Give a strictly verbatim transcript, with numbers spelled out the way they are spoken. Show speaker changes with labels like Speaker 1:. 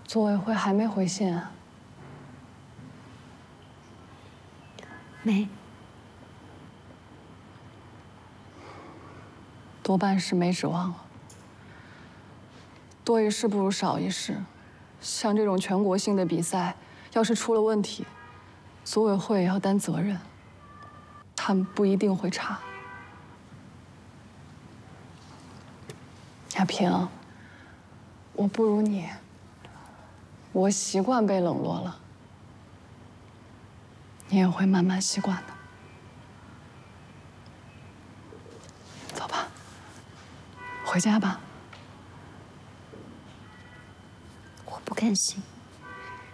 Speaker 1: 组委会还没回信啊？
Speaker 2: 没。
Speaker 1: 多半是没指望了。多一事不如少一事，像这种全国性的比赛，要是出了问题，组委会也要担责任。他们不一定会查。亚萍，我不如你，我习惯被冷落了，你也会慢慢习惯的。走吧，回家吧。
Speaker 2: 我不甘心。